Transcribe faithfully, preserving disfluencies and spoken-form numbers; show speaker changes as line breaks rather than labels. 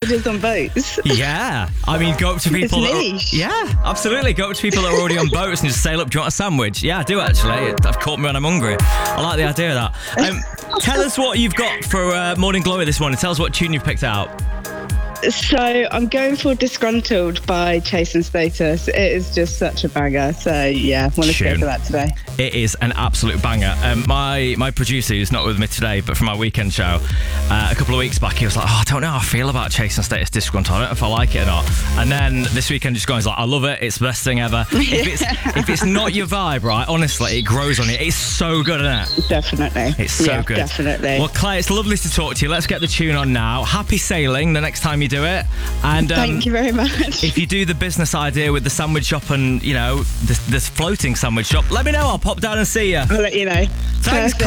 sandwiches on boats.
Yeah. I mean, go up to people.
It's
that
niche.
are, yeah, absolutely. Go up to people that are already on boats and just sail up, do you want a sandwich? Yeah, I do actually. I've caught me when I'm hungry. I like the idea of that. Um, tell us what you've got for uh, Morning Glory this morning. Tell us what tune you've picked out.
So I'm going for Disgruntled by Chase and Status. It is just such a banger. So yeah, wanted to go for that today.
It is an absolute banger. Um, my my producer, who's not with me today, but from my weekend show, uh, a couple of weeks back, he was like, oh, I don't know how I feel about Chase and Status Disgruntled. I don't know if I like it or not. And then this weekend just going, like, I love it. It's the best thing ever. If it's if it's not your vibe, right, honestly, it grows on you. It's so good, isn't it?
Definitely.
It's so
yeah,
good.
Definitely.
Well, Claire, it's lovely to talk to you. Let's get the tune on now. Happy sailing the next time you do it. And um,
thank you very much.
If you do the business idea with the sandwich shop and, you know, this, this floating sandwich shop, let me know. I'll pop down and see you.
I'll let you know.
Thanks,
Perfect.